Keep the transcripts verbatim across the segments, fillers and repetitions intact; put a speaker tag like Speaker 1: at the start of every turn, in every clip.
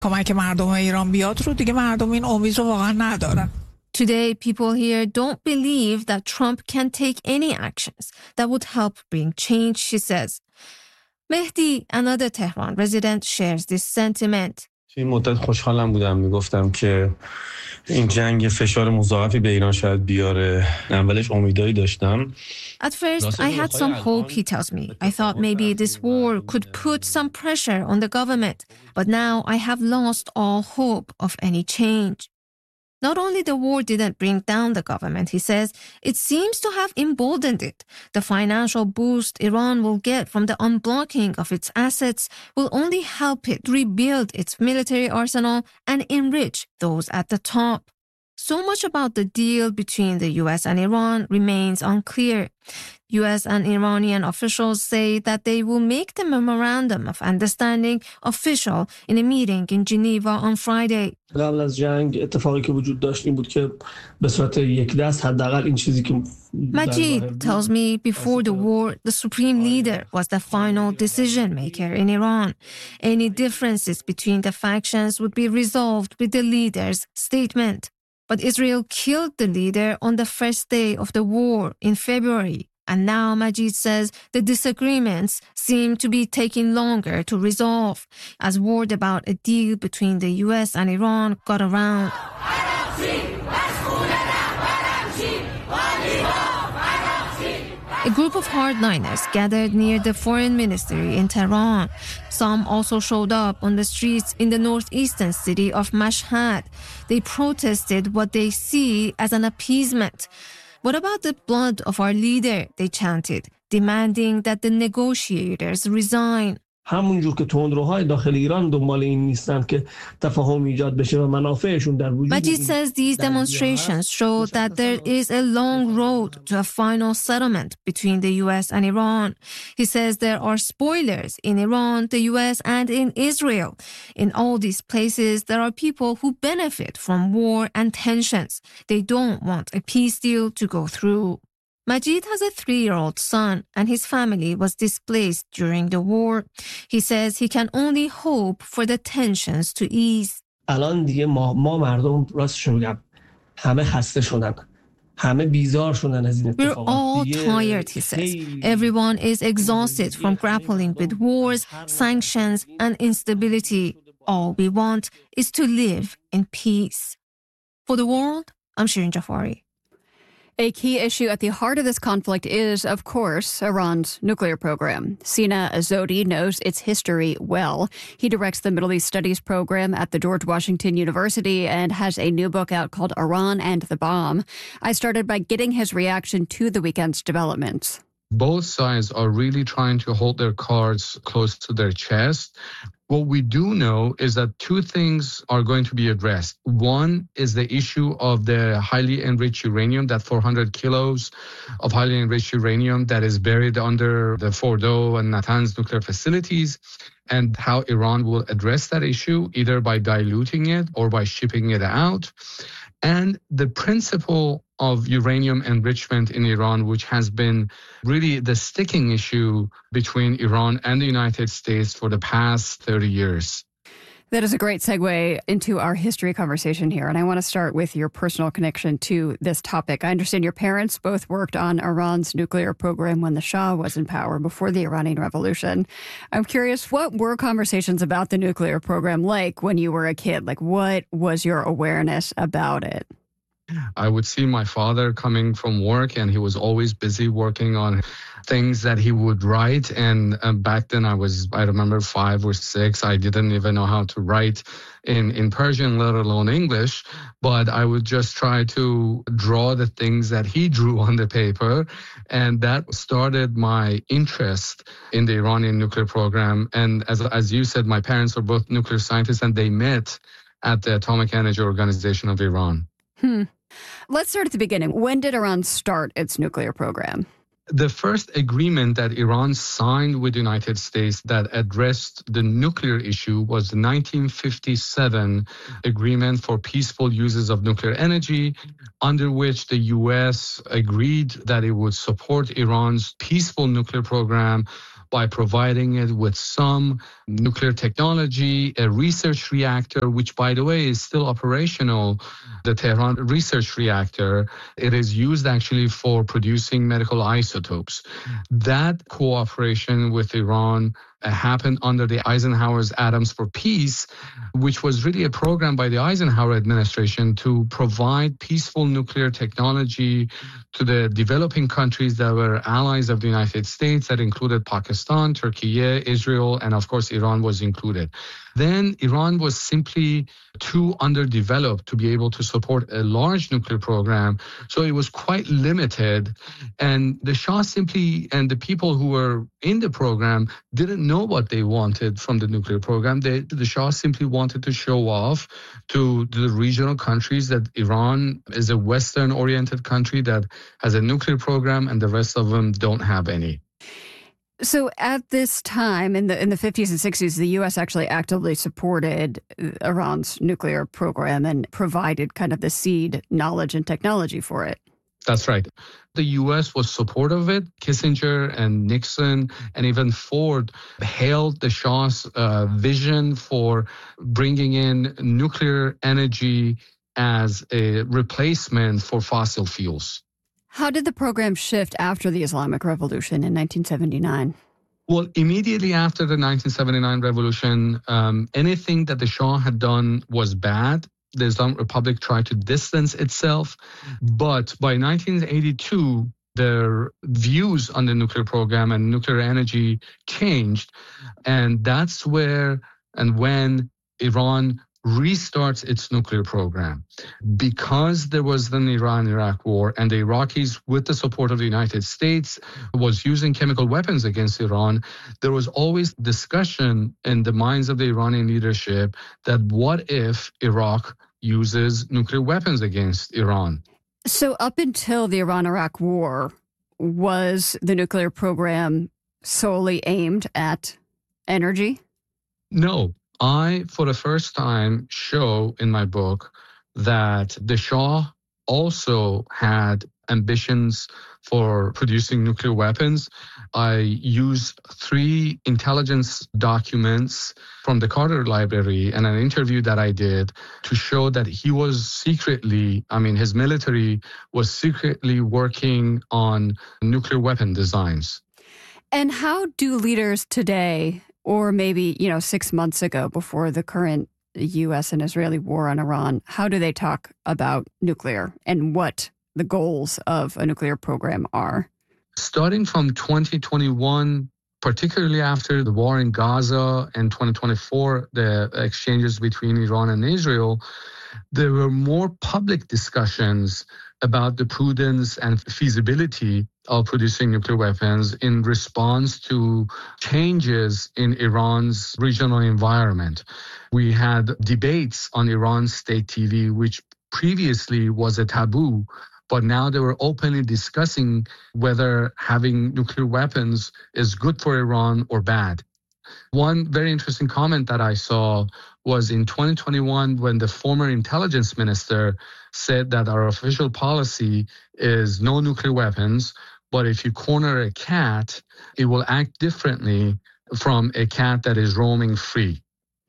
Speaker 1: کمک مردم ایران بیاد رو دیگه مردم این امید رو واقعا ندارن.
Speaker 2: Today, people here don't believe that Trump can take any actions that would help bring change, she says. Mehdi, another Tehran resident, shares this sentiment.
Speaker 3: این مدت خوشحالم بودم میگفتم که این جنگ فشار مضاعفی به ایران شاید بیاره. اولش امیدایی داشتم.
Speaker 2: At first, I had some hope, he tells me. I thought maybe this war could put some pressure on the government. But now I have lost all hope of any change. Not only the war didn't bring down the government, he says, it seems to have emboldened it. The financial boost Iran will get from the unblocking of its assets will only help it rebuild its military arsenal and enrich those at the top. So much about the deal between the U S and Iran remains unclear. U S and Iranian officials say that they will make the memorandum of understanding official in a meeting in Geneva on Friday.
Speaker 4: قبل از جنگ اتفاقی که وجود داشت این بود که به صورت یک دست حداقل این چیزی که
Speaker 2: Majid tells me before the war, the supreme leader was the final decision maker in Iran. Any differences between the factions would be resolved with the leader's statement. But Israel killed the leader on the first day of the war in February. And now Majid says the disagreements seem to be taking longer to resolve, as word about a deal between the U S and Iran got around. A group of hardliners gathered near the foreign ministry in Tehran. Some also showed up on the streets in the northeastern city of Mashhad. They protested what they see as an appeasement. What about the blood of our leader, they chanted, demanding that the negotiators resign.
Speaker 4: همونجور که تندروهای داخل ایران دنبال این نیستن که تفاهم ایجاد بشه و منافعشون در وجود.
Speaker 2: Majid says these demonstrations show that there is a long road to a final settlement between the U S and Iran. He says there are spoilers in Iran, the U S, and in Israel. In all these places, there are people who benefit from war and tensions. They don't want a peace deal to go through. Majid has a three-year-old son, and his family was displaced during the war. He says he can only hope for the tensions to ease.
Speaker 4: الان دیگه ما ما مردم راستشو میگم همه خسته شدن. همه بیزار شدن از این اتفاقات.
Speaker 2: We're all tired, he says. Everyone is exhausted from grappling with wars, sanctions, and instability. All we want is to live in peace. For the world, I'm Shirin Jafari.
Speaker 5: A key issue at the heart of this conflict is, of course, Iran's nuclear program. Sina Azodi knows its history well. He directs the Middle East Studies program at the George Washington University and has a new book out called Iran and the Bomb. I started by getting his reaction to the weekend's developments.
Speaker 6: Both sides are really trying to hold their cards close to their chest. What we do know is that two things are going to be addressed. One is the issue of the highly enriched uranium, that four hundred kilos of highly enriched uranium that is buried under the Fordo and Natanz nuclear facilities, and how Iran will address that issue, either by diluting it or by shipping it out. And the principle of uranium enrichment in Iran, which has been really the sticking issue between Iran and the United States for the past thirty years.
Speaker 5: That is a great segue into our history conversation here. And I want to start with your personal connection to this topic. I understand your parents both worked on Iran's nuclear program when the Shah was in power, before the Iranian Revolution. I'm curious, what were conversations about the nuclear program like when you were a kid? Like, what was your awareness about it?
Speaker 6: I would see my father coming from work, and he was always busy working on things that he would write. And um, back then I was, I remember five or six. I didn't even know how to write in, in Persian, let alone English. But I would just try to draw the things that he drew on the paper. And that started my interest in the Iranian nuclear program. And as, as you said, my parents are both nuclear scientists, and they met at the Atomic Energy Organization of Iran.
Speaker 5: Hmm. Let's start at the beginning. When did Iran start its nuclear program?
Speaker 6: The first agreement that Iran signed with the United States that addressed the nuclear issue was the nineteen fifty-seven Agreement for Peaceful Uses of Nuclear Energy, under which the U S agreed that it would support Iran's peaceful nuclear program by providing it with some nuclear technology, a research reactor, which, by the way, is still operational, the Tehran Research Reactor. It is used actually for producing medical isotopes. That cooperation with Iran happened under the Eisenhower's Atoms for Peace, which was really a program by the Eisenhower administration to provide peaceful nuclear technology to the developing countries that were allies of the United States, that included Pakistan, Turkey, Israel, and of course Iran was included. Then Iran was simply too underdeveloped to be able to support a large nuclear program, so it was quite limited. And the Shah simply, and the people who were in the program, didn't know what they wanted from the nuclear program. They, the Shah simply wanted to show off to the regional countries that Iran is a Western-oriented country that has a nuclear program and the rest of them don't have any.
Speaker 5: So at this time, in the in the fifties and sixties, the U S actually actively supported Iran's nuclear program and provided kind of the seed knowledge and technology for it.
Speaker 6: That's right. The U S was supportive of it. Kissinger and Nixon and even Ford hailed the Shah's uh, vision for bringing in nuclear energy as a replacement for fossil fuels.
Speaker 5: How did the program shift after the Islamic Revolution in nineteen seventy-nine?
Speaker 6: Well, immediately after the nineteen seventy-nine revolution, um, anything that the Shah had done was bad. The Islamic Republic tried to distance itself. But by nineteen eighty-two, their views on the nuclear program and nuclear energy changed. And that's where and when Iran restarts its nuclear program. Because there was the Iran-Iraq war and the Iraqis, with the support of the United States, was using chemical weapons against Iran, there was always discussion in the minds of the Iranian leadership that what if Iraq uses nuclear weapons against Iran?
Speaker 5: So up until the Iran-Iraq war, was the nuclear program solely aimed at energy?
Speaker 6: No. I, for the first time, show in my book that the Shah also had ambitions for producing nuclear weapons. I use three intelligence documents from the Carter Library and an interview that I did to show that he was secretly, I mean, his military was secretly working on nuclear weapon designs.
Speaker 5: And how do leaders today, or maybe, you know, six months ago before the current U S and Israeli war on Iran, how do they talk about nuclear and what the goals of a nuclear program are?
Speaker 6: Starting from twenty twenty-one, particularly after the war in Gaza, and twenty twenty-four, the exchanges between Iran and Israel, there were more public discussions about the prudence and feasibility of producing nuclear weapons in response to changes in Iran's regional environment. We had debates on Iran's state T V, which previously was a taboo, but now they were openly discussing whether having nuclear weapons is good for Iran or bad. One very interesting comment that I saw was in twenty twenty-one, when the former intelligence minister said that our official policy is no nuclear weapons, but if you corner a cat, it will act differently from a cat that is roaming free.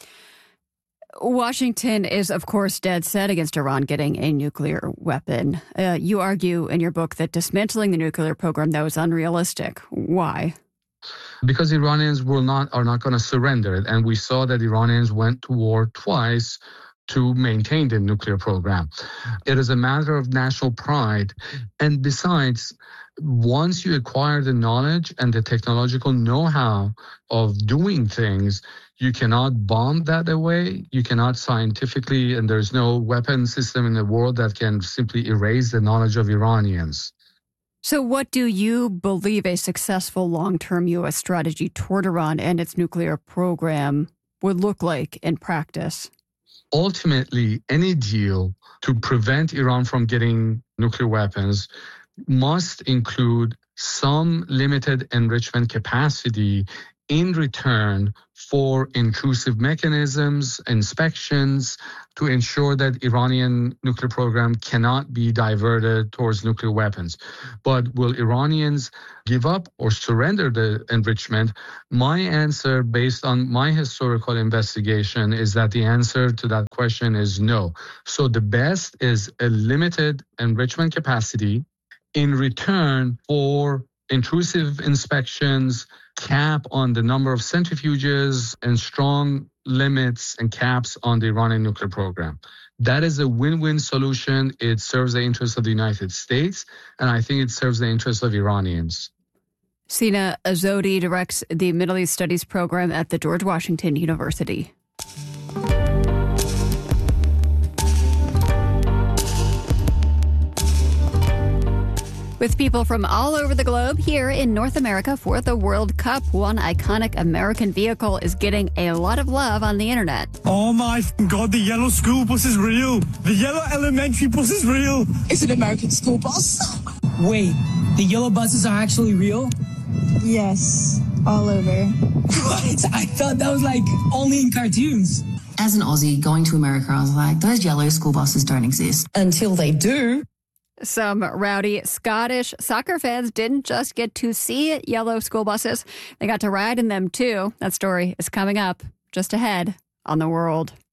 Speaker 5: Washington is, of course, dead set against Iran getting a nuclear weapon. Uh, you argue in your book that dismantling the nuclear program, though, is unrealistic. Why?
Speaker 6: Because Iranians will not are not going to surrender it. And we saw that Iranians went to war twice to maintain the nuclear program. It is a matter of national pride. And besides, once you acquire the knowledge and the technological know-how of doing things, you cannot bomb that away. You cannot scientifically, and there's no weapon system in the world that can simply erase the knowledge of Iranians.
Speaker 5: So what do you believe a successful long-term U S strategy toward Iran and its nuclear program would look like in practice?
Speaker 6: Ultimately, any deal to prevent Iran from getting nuclear weapons must include some limited enrichment capacity in return for intrusive mechanisms, inspections, to ensure that Iranian nuclear program cannot be diverted towards nuclear weapons. But will Iranians give up or surrender the enrichment? My answer, based on my historical investigation, is that the answer to that question is no. So the best is a limited enrichment capacity in return for intrusive inspections, cap on the number of centrifuges, and strong limits and caps on the Iranian nuclear program. That is a win-win solution. It serves the interests of the United States, and I think it serves the interests of Iranians.
Speaker 5: Sina Azodi directs the Middle East Studies program at the George Washington University. With people from all over the globe here in North America for the World Cup, one iconic American vehicle is getting a lot of love on the internet.
Speaker 7: Oh my God, the yellow school bus is real. The yellow elementary bus is real.
Speaker 8: It's an American school bus.
Speaker 9: Wait, the yellow buses are actually real?
Speaker 8: Yes, all over.
Speaker 9: What? I thought that was like only in cartoons.
Speaker 10: As an Aussie going to America, I was like, those yellow school buses don't exist.
Speaker 8: Until they do.
Speaker 5: Some rowdy Scottish soccer fans didn't just get to see yellow school buses. They got to ride in them, too. That story is coming up just ahead on The World.